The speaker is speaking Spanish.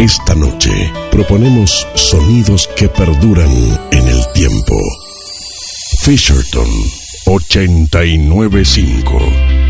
Esta noche proponemos sonidos que perduran en el tiempo. Fisherton 895